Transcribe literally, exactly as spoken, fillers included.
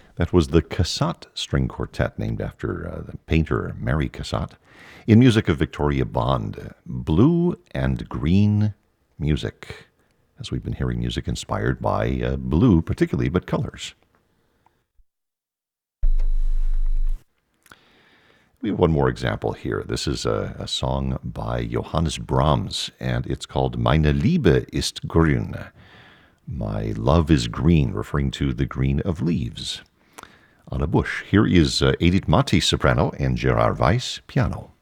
That was the Cassatt String Quartet, named after uh, the painter Mary Cassatt, in music of Victoria Bond. Blue and green music, as we've been hearing music inspired by uh, blue particularly, but colors. We have one more example here. This is a, a song by Johannes Brahms, and it's called Meine Liebe ist grün. My love is green, referring to the green of leaves on a bush. Here is uh, Edith Mati, soprano, and Gerard Weiss, piano.